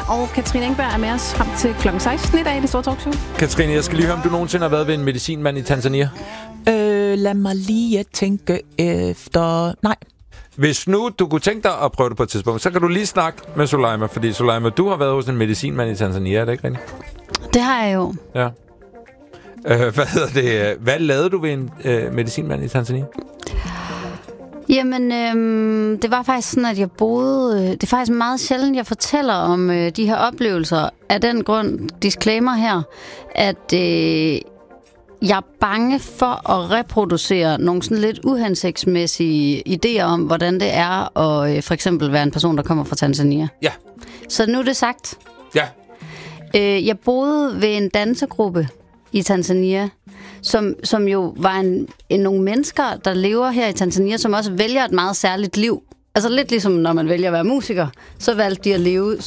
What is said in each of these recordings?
og Katrine Engberg er med os frem til kl. 16 i dag i Det Store Talkshow. Katrine, jeg skal lige høre, om du nogensinde har været ved en medicinmand i Tanzania? Lad mig lige tænke efter... Nej. Hvis nu du kunne tænke dig at prøve det på et tidspunkt, så kan du lige snakke med Soleima, fordi Soleima, du har været hos en medicinmand i Tanzania, er det ikke rigtigt? Det har jeg jo. Ja. Hvad lavede du ved en medicinmand i Tanzania? Jamen, det var faktisk sådan, at jeg boede... det er faktisk meget sjældent, jeg fortæller om de her oplevelser. Af den grund, disclaimer her, at jeg er bange for at reproducere nogle sådan lidt uhensigtsmæssige idéer om, hvordan det er at for eksempel være en person, der kommer fra Tanzania. Ja. Så nu er det sagt. Ja. Jeg boede ved en dansegruppe i Tanzania, som jo var nogle mennesker, der lever her i Tanzania, som også vælger et meget særligt liv. Altså lidt ligesom når man vælger at være musiker, så valgte de at leve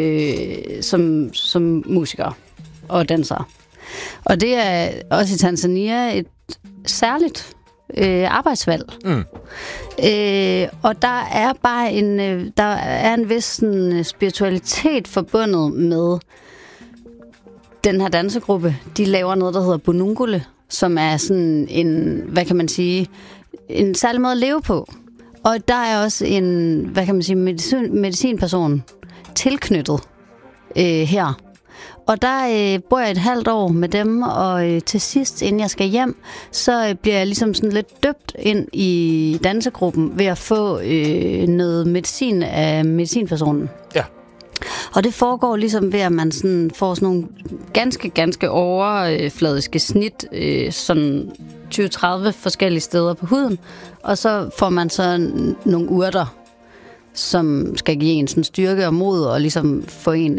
som musikere og dansere. Og det er også i Tanzania et særligt arbejdsvalg. Mm. Og der er bare en vis sådan, spiritualitet forbundet med den her dansegruppe. De laver noget, der hedder Bunungule, som er sådan en, hvad kan man sige, en særlig måde at leve på. Og der er også en, hvad kan man sige, medicinperson tilknyttet her. Og der bor jeg et halvt år med dem, og til sidst, inden jeg skal hjem, så bliver jeg ligesom sådan lidt døbt ind i dansegruppen ved at få noget medicin af medicinpersonen. Ja. Og det foregår ligesom ved, at man sådan får sådan nogle ganske overfladiske snit, sådan 20-30 forskellige steder på huden. Og så får man så nogle urter, som skal give en sådan styrke og mod, og ligesom få en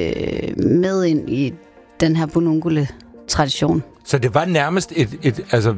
med ind i den her Bunungule-tradition. Så det var nærmest